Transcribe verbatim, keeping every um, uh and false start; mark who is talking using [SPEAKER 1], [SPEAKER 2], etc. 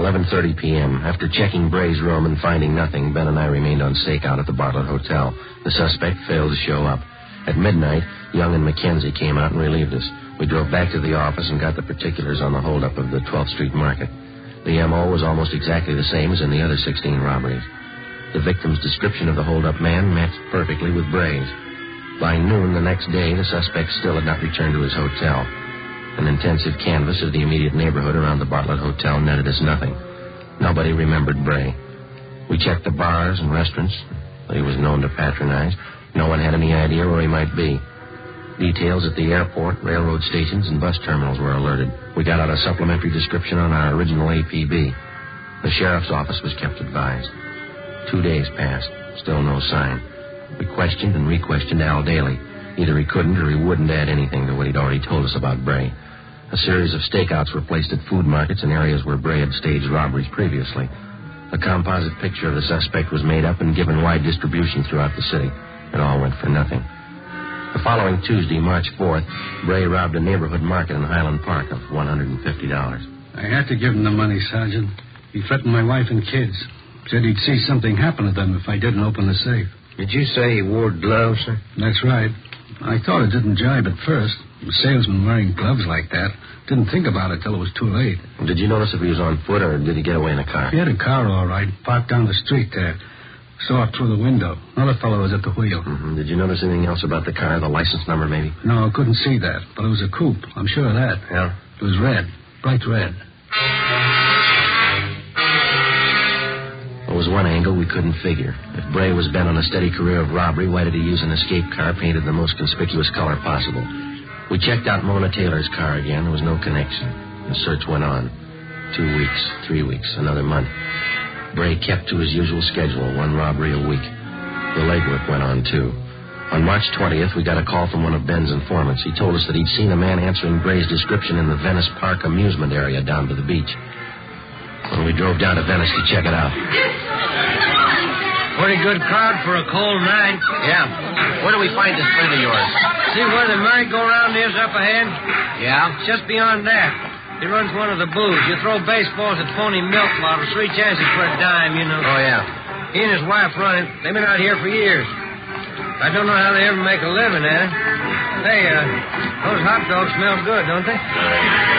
[SPEAKER 1] eleven thirty p.m. After checking Bray's room and finding nothing, Ben and I remained on stakeout at the Bartlett Hotel. The suspect failed to show up. At midnight, Young and McKenzie came out and relieved us. We drove back to the office and got the particulars on the holdup of the twelfth Street Market. The M O was almost exactly the same as in the other sixteen robberies. The victim's description of the holdup man matched perfectly with Bray's. By noon the next day, the suspect still had not returned to his hotel. An intensive canvass of the immediate neighborhood around the Bartlett Hotel netted us nothing. Nobody remembered Bray. We checked the bars and restaurants that he was known to patronize. No one had any idea where he might be. Details at the airport, railroad stations, and bus terminals were alerted. We got out a supplementary description on our original A P B. The sheriff's office was kept advised. Two days passed. Still no sign. We questioned and re-questioned Al Daly. Either he couldn't or he wouldn't add anything to what he'd already told us about Bray. A series of stakeouts were placed at food markets in areas where Bray had staged robberies previously. A composite picture of the suspect was made up and given wide distribution throughout the city. It all went for nothing. The following Tuesday, March fourth, Bray robbed a neighborhood market in Highland Park of one hundred fifty dollars.
[SPEAKER 2] I had to give him the money, Sergeant. He threatened my wife and kids. Said he'd see something happen to them if I didn't open the safe.
[SPEAKER 3] Did you say he wore gloves, sir?
[SPEAKER 2] That's right. I thought it didn't jibe at first. A salesman wearing gloves like that. Didn't think about it till it was too late.
[SPEAKER 1] Did you notice if he was on foot or did he get away in a car?
[SPEAKER 2] He had a car, all right, parked down the street there. Saw it through the window. Another fellow was at the wheel.
[SPEAKER 1] Mm-hmm. Did you notice anything else about the car, the license number maybe?
[SPEAKER 2] No, I couldn't see that, but it was a coupe. I'm sure of that.
[SPEAKER 1] Yeah?
[SPEAKER 2] It was red, bright red.
[SPEAKER 1] There was one angle we couldn't figure. If Bray was bent on a steady career of robbery, why did he use an escape car painted the most conspicuous color possible? We checked out Mona Taylor's car again. There was no connection. The search went on. Two weeks, three weeks, another month. Bray kept to his usual schedule, one robbery a week. The legwork went on, too. On March twentieth, we got a call from one of Ben's informants. He told us that he'd seen a man answering Bray's description in the Venice Park amusement area down to the beach. When we drove down to Venice to check it out.
[SPEAKER 4] Pretty good crowd for a cold night.
[SPEAKER 1] Yeah. Where do we find this friend of yours?
[SPEAKER 4] See where the merry-go-round is up ahead?
[SPEAKER 1] Yeah?
[SPEAKER 4] Just beyond that. He runs one of the booths. You throw baseballs at phony milk bottles. Three chances for a dime, you know.
[SPEAKER 1] Oh, yeah.
[SPEAKER 4] He and his wife run it. They've been out here for years. I don't know how they ever make a living at it. Hey, uh, those hot dogs smell good, don't they?